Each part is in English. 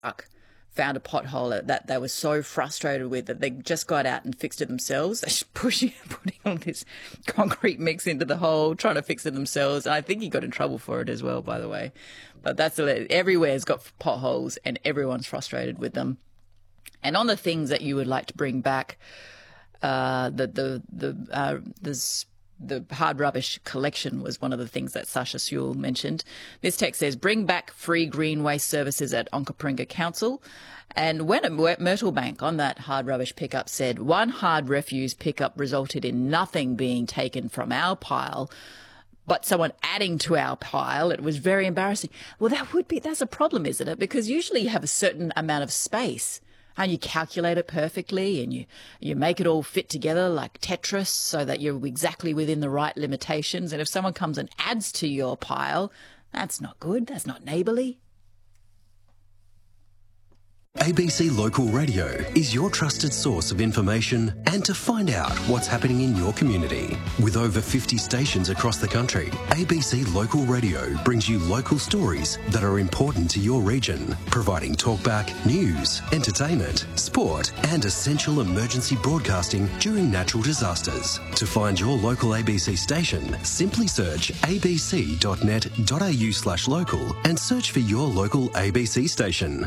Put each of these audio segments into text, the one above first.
truck found a pothole that they were so frustrated with that they just got out and fixed it themselves. They're just putting all this concrete mix into the hole, trying to fix it themselves. And I think he got in trouble for it as well, by the way. But everywhere's got potholes and everyone's frustrated with them. And on the things that you would like to bring back, the hard rubbish collection was one of the things that Sasha Sewell mentioned. This text says, bring back free green waste services at Onkaparinga Council. And when at Myrtlebank on that hard rubbish pickup said, one hard refuse pickup resulted in nothing being taken from our pile, but someone adding to our pile. It was very embarrassing. Well, that's a problem, isn't it? Because usually you have a certain amount of space and you calculate it perfectly and you make it all fit together like Tetris so that you're exactly within the right limitations. And if someone comes and adds to your pile, that's not good. That's not neighbourly. ABC Local Radio is your trusted source of information and to find out what's happening in your community. With over 50 stations across the country, ABC Local Radio brings you local stories that are important to your region, providing talkback, news, entertainment, sport and essential emergency broadcasting during natural disasters. To find your local ABC station, simply search abc.net.au/local and search for your local ABC station.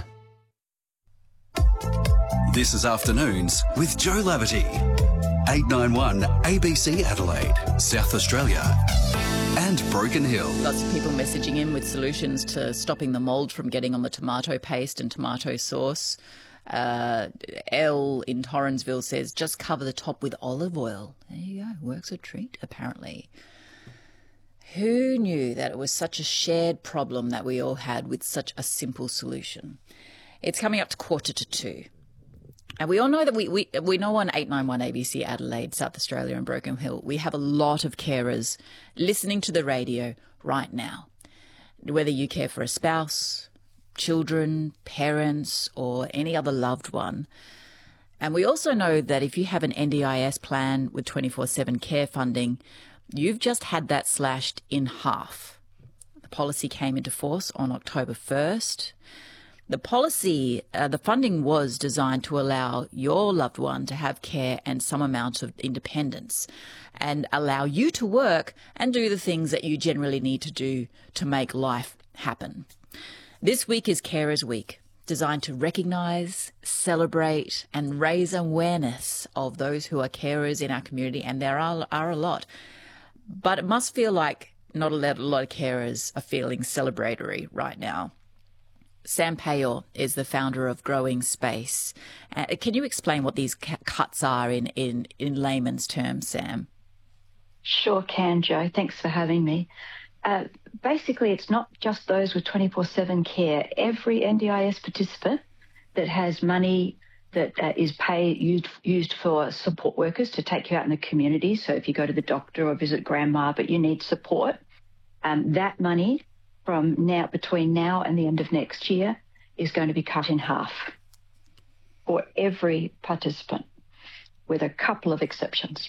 This is Afternoons with Joe Laverty. 891 ABC Adelaide, South Australia and Broken Hill. Lots of people messaging in with solutions to stopping the mould from getting on the tomato paste and tomato sauce. Elle in Torrensville says, just cover the top with olive oil. There you go. Works a treat, apparently. Who knew that it was such a shared problem that we all had with such a simple solution? It's coming up to 1:45. And we all know that we know on 891 ABC Adelaide, South Australia and Broken Hill, we have a lot of carers listening to the radio right now. Whether you care for a spouse, children, parents or any other loved one. And we also know that if you have an NDIS plan with 24/7 care funding, you've just had that slashed in half. The policy came into force on October 1st. The policy, the funding was designed to allow your loved one to have care and some amount of independence and allow you to work and do the things that you generally need to do to make life happen. This week is Carers Week, designed to recognise, celebrate and raise awareness of those who are carers in our community, and there are a lot. But it must feel like not a lot of carers are feeling celebratory right now. Sam Payor is the founder of Growing Space. Can you explain what these cuts are in layman's terms, Sam? Sure can, Joe. Thanks for having me. Basically, it's not just those with 24/7 care. Every NDIS participant that has money that is used for support workers to take you out in the community. So if you go to the doctor or visit grandma but you need support, that money from between now and the end of next year is going to be cut in half for every participant, with a couple of exceptions.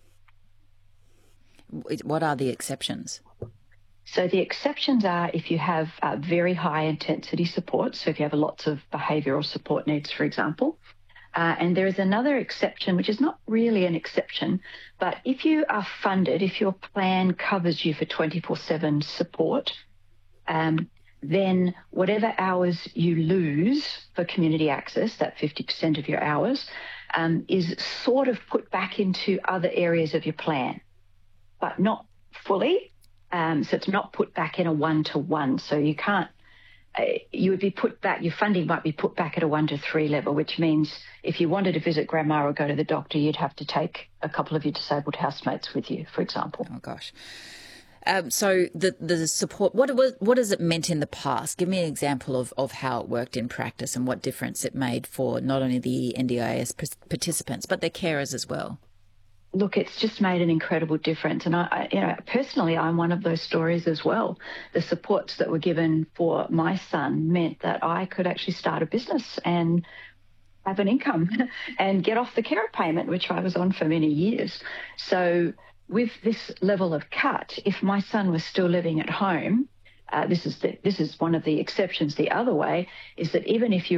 What are the exceptions? So the exceptions are if you have very high intensity support, so if you have lots of behavioural support needs, for example. And there is another exception, which is not really an exception, but if you are funded, if your plan covers you for 24/7 support, then whatever hours you lose for community access, that 50% of your hours, is sort of put back into other areas of your plan, but not fully. So it's not put back in a 1-to-1. So you can't, you would be put back, your funding might be put back at a 1-to-3 level, which means if you wanted to visit grandma or go to the doctor, you'd have to take a couple of your disabled housemates with you, for example. Oh, gosh. So the support, what has it meant in the past? Give me an example of how it worked in practice and what difference it made for not only the NDIS participants, but their carers as well. Look, it's just made an incredible difference. And I personally, I'm one of those stories as well. The supports that were given for my son meant that I could actually start a business and have an income and get off the carer payment, which I was on for many years. So with this level of cut, if my son was still living at home, this is one of the exceptions. The other way is that even if you